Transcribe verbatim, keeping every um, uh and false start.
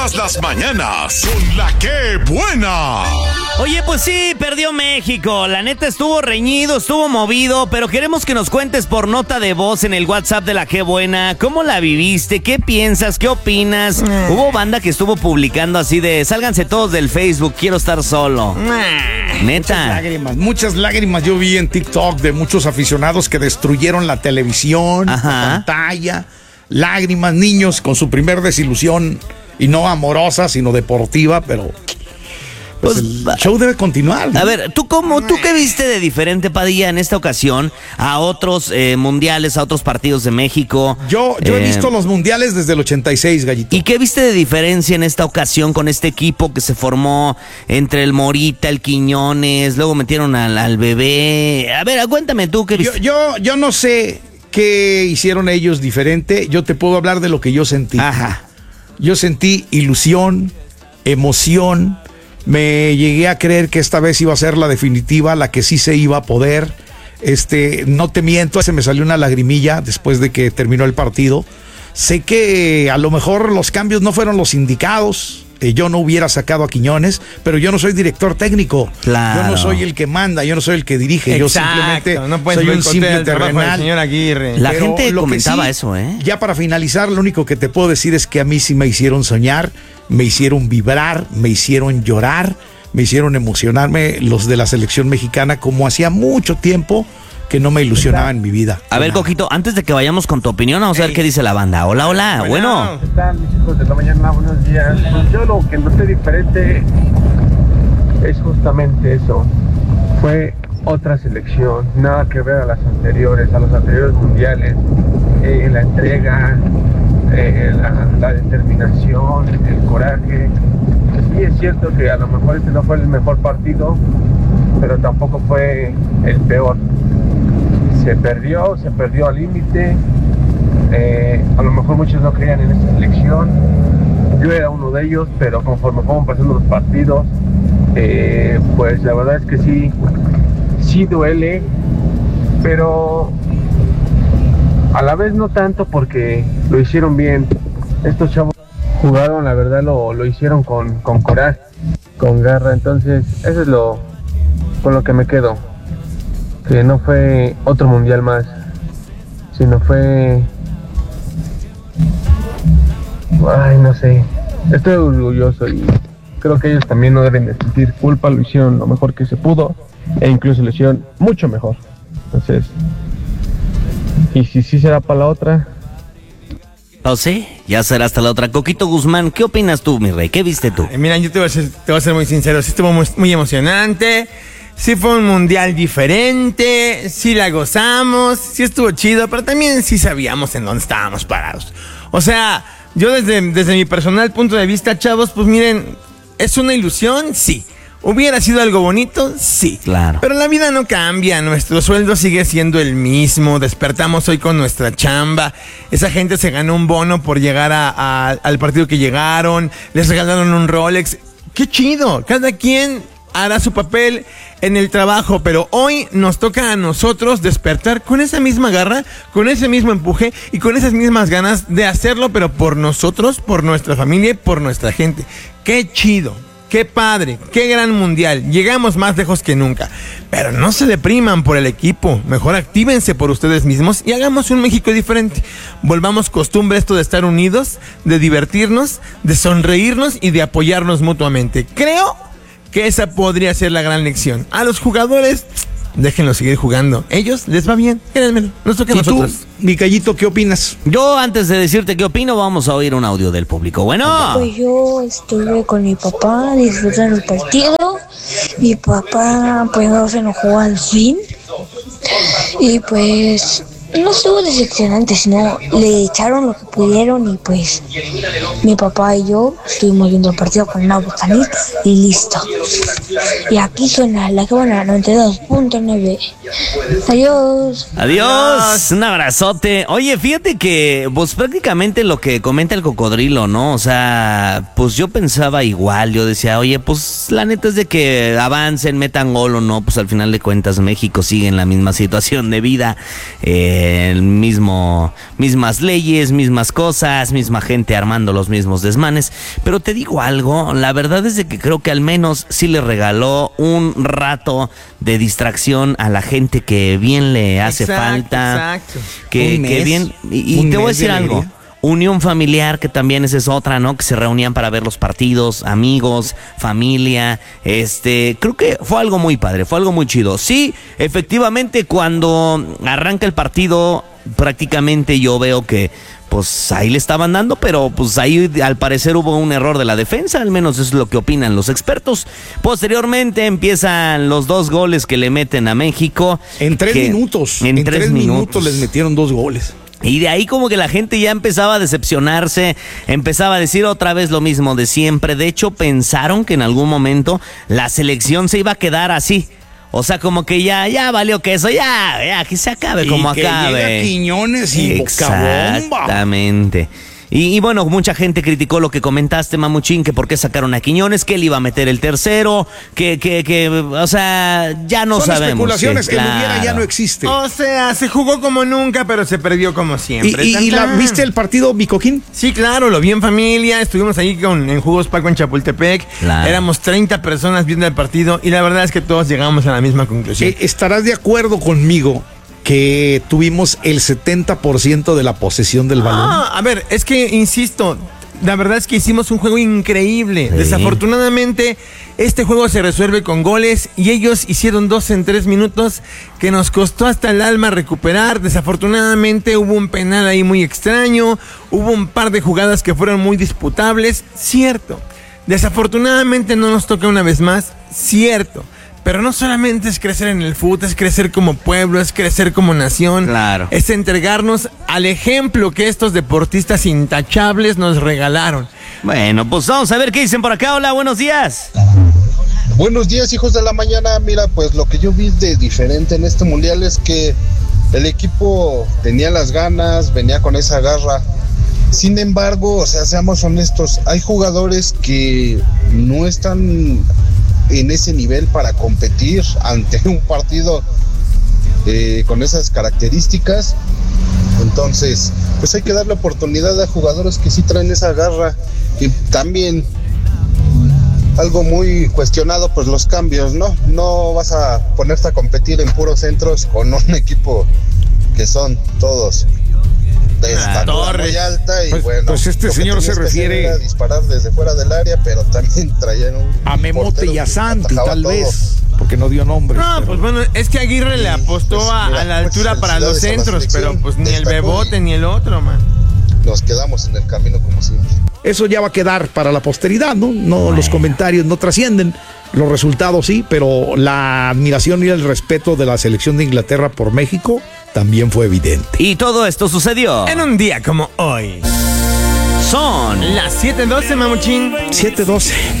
Las mañanas con la que buena. Oye, pues sí, perdió México. La neta estuvo reñido, estuvo movido, pero queremos que nos cuentes por nota de voz en el WhatsApp de la que buena. ¿Cómo la viviste? ¿Qué piensas? ¿Qué opinas? Mm. Hubo banda que estuvo publicando así de sálganse todos del Facebook, quiero estar solo. Mm. Neta. Muchas lágrimas, muchas lágrimas yo vi en TikTok de muchos aficionados que destruyeron la televisión, Ajá. la pantalla. Lágrimas, niños con su primer desilusión. Y no amorosa, sino deportiva, pero pues, pues el show debe continuar, ¿no? A ver, ¿tú cómo, tú qué viste de diferente, Padilla, en esta ocasión a otros eh, mundiales, a otros partidos de México? Yo, yo eh, he visto los mundiales desde el ochenta y seis, Gallito. ¿Y qué viste de diferencia en esta ocasión con este equipo que se formó entre el Morita, el Quiñones, luego metieron al, al Bebé? A ver, cuéntame tú qué viste. Yo, yo, yo no sé qué hicieron ellos diferente, yo te puedo hablar de lo que yo sentí. Ajá. Yo sentí ilusión, emoción, me llegué a creer que esta vez iba a ser la definitiva, la que sí se iba a poder. Este, no te miento, se me salió una lagrimilla después de que terminó el partido. Sé que a lo mejor los cambios no fueron los indicados. Eh, yo no hubiera sacado a Quiñones, pero yo no soy director técnico. Claro. Yo no soy el que manda, yo no soy el que dirige. Exacto, yo simplemente no soy un simple terrenal. Señor Aguirre. La Pero gente comentaba sí, eso, ¿eh? Ya para finalizar, lo único que te puedo decir es que a mí sí me hicieron soñar, me hicieron vibrar, me hicieron llorar, me hicieron emocionarme los de la selección mexicana, como hacía mucho tiempo que no me ilusionaba en mi vida. A ver, Coquito, antes de que vayamos con tu opinión, vamos a ver qué dice la banda. Hola, hola, bueno. ¿Qué tal, mis hijos de la mañana? Buenos días. Pues yo lo que noté diferente es justamente eso. Fue otra selección, nada que ver a las anteriores, a los anteriores mundiales. Eh, la entrega, eh, la, la determinación, el coraje. Sí, es cierto que a lo mejor este no fue el mejor partido, pero tampoco fue el peor. Se perdió, se perdió al límite. Eh, a lo mejor muchos no creían en esta selección. Yo era uno de ellos, pero conforme fueron pasando los partidos, eh, pues la verdad es que sí, sí duele, pero a la vez no tanto porque lo hicieron bien. Estos chavos jugaron, la verdad lo, lo hicieron con, con coraje, con garra. Entonces eso es lo con lo que me quedo, que no fue otro mundial más, sino fue, ay, no sé, estoy orgulloso y creo que ellos también no deben de sentir culpa. Lo hicieron lo mejor que se pudo e incluso lo hicieron mucho mejor. Entonces, y si sí será para la otra. ¿O sí? Ya será hasta la otra. Coquito Guzmán, ¿qué opinas tú, mi rey? ¿Qué viste tú? Ay, mira, yo te voy a ser, te voy a ser muy sincero, sí estuvo muy, muy emocionante. Sí fue un mundial diferente, sí la gozamos, sí estuvo chido, pero también sí sabíamos en dónde estábamos parados. O sea, yo desde, desde mi personal punto de vista, chavos, pues miren, ¿es una ilusión? Sí. ¿Hubiera sido algo bonito? Sí. Claro. Pero la vida no cambia, nuestro sueldo sigue siendo el mismo, despertamos hoy con nuestra chamba, esa gente se ganó un bono por llegar a, a, al partido que llegaron, les regalaron un Rolex. ¡Qué chido! Cada quien hará su papel en el trabajo, pero hoy nos toca a nosotros despertar con esa misma garra, con ese mismo empuje y con esas mismas ganas de hacerlo, pero por nosotros, por nuestra familia y por nuestra gente. ¡Qué chido! ¡Qué padre! ¡Qué gran mundial! Llegamos más lejos que nunca. Pero no se depriman por el equipo. Mejor actívense por ustedes mismos y hagamos un México diferente. Volvamos costumbre esto de estar unidos, de divertirnos, de sonreírnos y de apoyarnos mutuamente. Creo que esa podría ser la gran lección. A los jugadores, déjenlos seguir jugando. Ellos les va bien, créanmelo. Nos toca a nosotros. ¿Y tú, mi Gallito, qué opinas? Yo, antes de decirte qué opino, vamos a oír un audio del público. Bueno. Pues yo estuve con mi papá disfrutando el partido. Mi papá pues no se enojó al fin. Y pues no estuvo decepcionante, sino le echaron lo que pudieron y pues mi papá y yo estuvimos viendo el partido con una botanita y listo. Y aquí suena la que buena noventa y dos punto nueve. Adiós. Adiós. Un abrazote. Oye, fíjate que pues prácticamente lo que comenta el cocodrilo, ¿no? O sea, pues yo pensaba igual, yo decía, oye, pues la neta es de que avancen, metan gol o no, pues al final de cuentas México sigue en la misma situación de vida. Eh, eh, el mismo, mismas leyes, mismas cosas, misma gente armando los mismos desmanes. Pero te digo algo, la verdad es de que creo que al menos sí le regaló un rato de distracción a la gente que bien le hace Exacto, falta. exacto. Que, Un que mes, bien. Y, y un te voy a mes de decir algo. alegría. Unión familiar, que también esa es otra, ¿no? Que se reunían para ver los partidos, amigos, familia, este, creo que fue algo muy padre, fue algo muy chido. Sí, efectivamente, cuando arranca el partido, prácticamente yo veo que, pues ahí le estaban dando, pero pues ahí al parecer hubo un error de la defensa, al menos es lo que opinan los expertos. Posteriormente empiezan los dos goles que le meten a México. En tres que- minutos. En, En tres, tres minutos. minutos les metieron dos goles. Y de ahí como que la gente ya empezaba a decepcionarse, empezaba a decir otra vez lo mismo de siempre. De hecho, pensaron que en algún momento la selección se iba a quedar así. O sea, como que ya, ya valió que eso, ya, ya, que se acabe como y que acabe. llega Quiñones y bocabomba. Exactamente. Y, y bueno, mucha gente criticó lo que comentaste, Mamuchín, que por qué sacaron a Quiñones, que él iba a meter el tercero, que, que, que, o sea, ya no Son sabemos. especulaciones, sí, el hubiera ya claro. no existe. O sea, se jugó como nunca, pero se perdió como ¿Y, siempre. y- Tan, y la, tan. viste el partido, mi cojín? Sí, claro, lo vi en familia, estuvimos ahí con, en Jugos Paco en Chapultepec, Claro. éramos treinta personas viendo el partido y la verdad es que todos llegamos a la misma conclusión. Eh, ¿Estarás de acuerdo conmigo que tuvimos el setenta por ciento de la posesión del balón? Ah, a ver, es que, insisto, la verdad es que hicimos un juego increíble. Sí. Desafortunadamente, este juego se resuelve con goles y ellos hicieron dos en tres minutos que nos costó hasta el alma recuperar. Desafortunadamente hubo un penal ahí muy extraño, hubo un par de jugadas que fueron muy disputables, cierto. Desafortunadamente no nos toca una vez más, cierto. Pero no solamente es crecer en el fútbol, es crecer como pueblo, es crecer como nación. Claro. Es entregarnos al ejemplo que estos deportistas intachables nos regalaron. Bueno, pues vamos a ver qué dicen por acá. Hola, buenos días. Buenos días, hijos de la mañana. Mira, pues lo que yo vi de diferente en este mundial es que el equipo tenía las ganas, venía con esa garra. Sin embargo, o sea, seamos honestos, hay jugadores que no están en ese nivel para competir ante un partido eh, con esas características. Entonces, pues hay que darle oportunidad a jugadores que sí traen esa garra. Y también algo muy cuestionado, pues los cambios, ¿no? No vas a ponerte a competir en puros centros con un equipo que son todos de estatura Torres. muy alta y Pues- bueno. pues este lo que señor se tenías que hacer refiere- era disparar desde fuera del área, pero también traían un A Memote portero y a que Santi, atajaba tal todo. vez. Porque no dio nombres. No, pero- pues bueno, es que Aguirre le apostó pues, a, mira, a la pues, altura para los felicidades a la centros, pero selección, pues ni el destacó Bebote y- ni el otro, man. Nos quedamos en el camino como siempre. Eso ya va a quedar para la posteridad, ¿no? No, los comentarios no trascienden, los resultados sí, pero la admiración y el respeto de la selección de Inglaterra por México también fue evidente. Y todo esto sucedió. En un día como hoy. Son Las siete doce, mamuchín. siete doce.